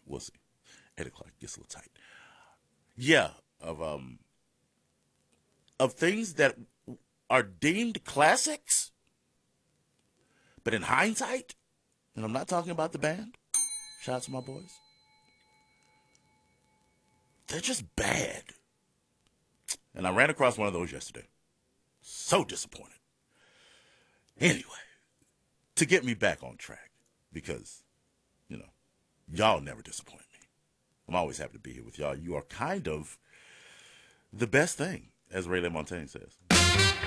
We'll see. 8 o'clock gets a little tight. Yeah, of things that are deemed classics, but in hindsight, and I'm not talking about the band. Shout out to my boys. They're just bad. And I ran across one of those yesterday. So disappointed. Anyway, to get me back on track, because, y'all never disappoint me. I'm always happy to be here with y'all. You are kind of the best thing, as Ray LaMontagne says.